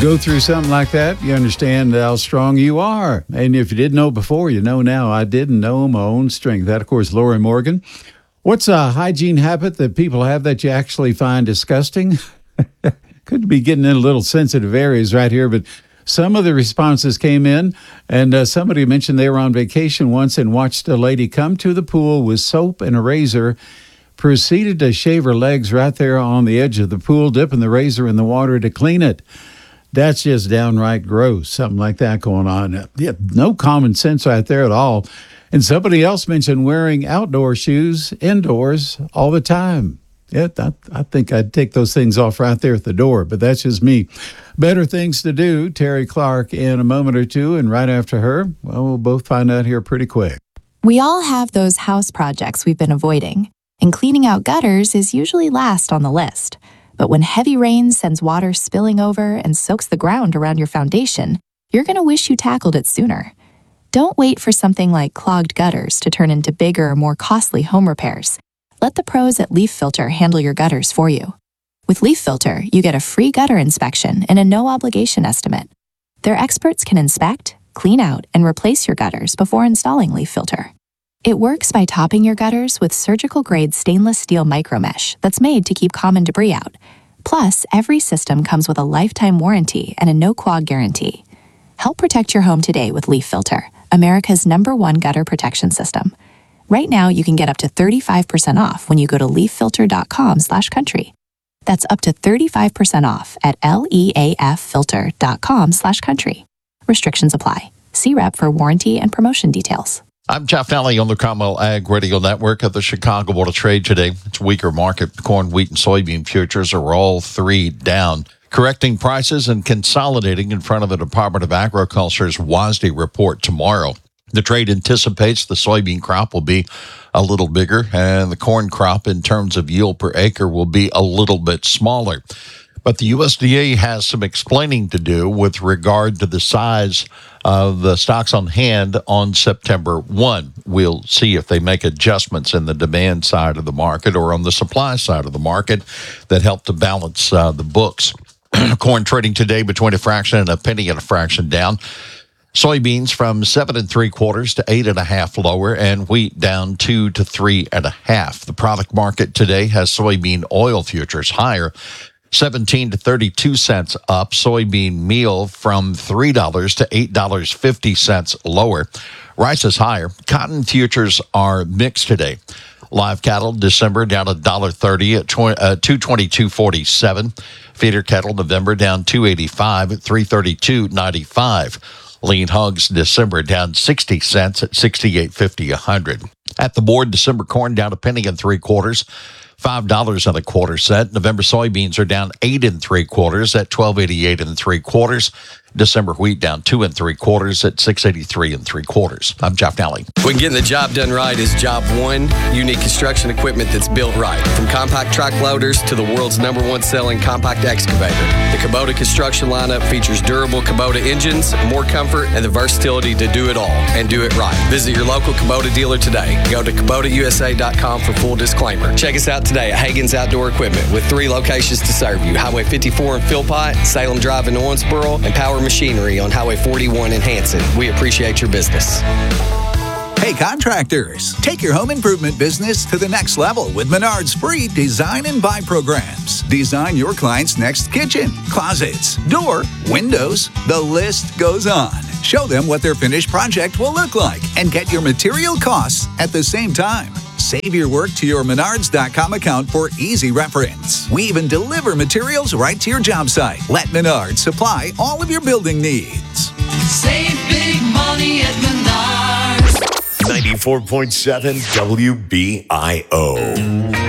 Go through something like that, you understand how strong you are. And if you didn't know before, you know now. I didn't know my own strength. That, of course, Lori Morgan. What's a hygiene habit that people have that you actually find disgusting? Could be getting in a little sensitive areas right here, but some of the responses came in, and somebody mentioned they were on vacation once and watched a lady come to the pool with soap and a razor, proceeded to shave her legs right there on the edge of the pool, dipping the razor in the water to clean it. That's just downright gross, something like that going on. Yeah, no common sense right there at all. And somebody else mentioned wearing outdoor shoes indoors all the time. Yeah, I think I'd take those things off right there at the door, but that's just me. Better things to do. Terry Clark in a moment or two, and right after her, well, we'll both find out here pretty quick. We all have those house projects we've been avoiding, and cleaning out gutters is usually last on the list. But when heavy rain sends water spilling over and soaks the ground around your foundation, you're going to wish you tackled it sooner. Don't wait for something like clogged gutters to turn into bigger, more costly home repairs. Let the pros at Leaf Filter handle your gutters for you. With Leaf Filter, you get a free gutter inspection and a no-obligation estimate. Their experts can inspect, clean out, and replace your gutters before installing Leaf Filter. It works by topping your gutters with surgical-grade stainless steel micromesh that's made to keep common debris out. Plus, every system comes with a lifetime warranty and a no-clog guarantee. Help protect your home today with Leaf Filter, America's #1 gutter protection system. Right now, you can get up to 35% off when you go to leaffilter.com/country. That's up to 35% off at leaffilter.com/country. Restrictions apply. See rep for warranty and promotion details. I'm Jeff Nally on the Commonwealth Ag Radio Network at the Chicago Board of Trade today. It's a weaker market. Corn, wheat, and soybean futures are all three down. Correcting prices and consolidating in front of the Department of Agriculture's WASDE report tomorrow. The trade anticipates the soybean crop will be a little bigger, and the corn crop in terms of yield per acre will be a little bit smaller. But the USDA has some explaining to do with regard to the size of the stocks on hand on September 1. We'll see if they make adjustments in the demand side of the market or on the supply side of the market that help to balance the books. Corn trading today between a fraction and a penny and a fraction down. Soybeans from 7 3/4 to 8 1/2 lower, and wheat down 2 to 3 1/2. The product market today has soybean oil futures higher, 17 to 32 cents up. Soybean meal from $3 to $8.50 lower. Rice is higher. Cotton futures are mixed today. Live cattle December down $1.30 at 222.47. Feeder cattle November down $2.85 at 332.95. Lean hogs December down 60 cents at 68.50 a hundred. At the board, December corn down a penny and 3/4, $5 and a quarter cent. November soybeans are down 8 3/4 at 12.88 3/4. December wheat down 2 3/4 at 6.83 3/4. I'm Jeff Nally. When getting the job done right is job one. Unique construction equipment that's built right. From compact track loaders to the world's #1 selling compact excavator. The Kubota construction lineup features durable Kubota engines, more comfort, and the versatility to do it all and do it right. Visit your local Kubota dealer today. Go to KubotaUSA.com for full disclaimer. Check us out today at Hagen's Outdoor Equipment with 3 locations to serve you. Highway 54 in Philpott, Salem Drive in Owensboro, and Power Machinery on Highway 41 in Hanson. We appreciate your business. Hey contractors, take your home improvement business to the next level with Menard's free design and buy programs. Design your client's next kitchen, closets, door, windows, the list goes on. Show them what their finished project will look like and get your material costs at the same time. Save your work to your Menards.com account for easy reference. We even deliver materials right to your job site. Let Menards supply all of your building needs. Save big money at Menards. 94.7 WBIO.